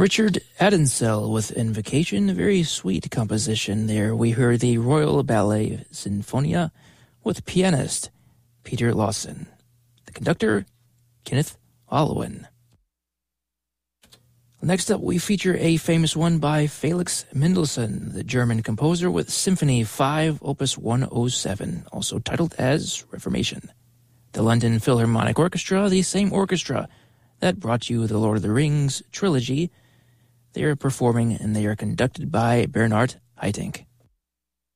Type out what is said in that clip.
Richard Adensel with Invocation, a very sweet composition there. We heard the Royal Ballet Sinfonia with pianist Peter Lawson. The conductor, Kenneth Alwyn. Next up, we feature a famous one by Felix Mendelssohn, the German composer, with Symphony 5, Opus 107, also titled as Reformation. The London Philharmonic Orchestra, the same orchestra that brought you the Lord of the Rings trilogy, they are performing and they are conducted by Bernard Haitink.